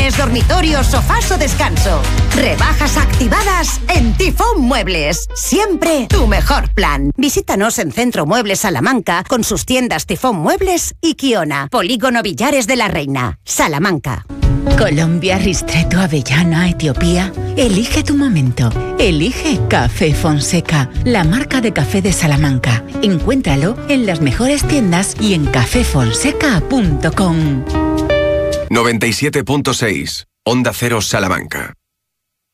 salones, dormitorios, sofás o descanso. Rebajas activadas en Tifón Muebles. Siempre tu mejor plan. Visítanos en Centro Muebles Salamanca con sus tiendas Tifón Muebles y Kiona. Polígono Villares de la Reina, Salamanca. Colombia, Ristretto, Avellana, Etiopía. Elige tu momento. Elige Café Fonseca, la marca de café de Salamanca. Encuéntralo en las mejores tiendas y en cafefonseca.com. 97.6 Onda Cero Salamanca.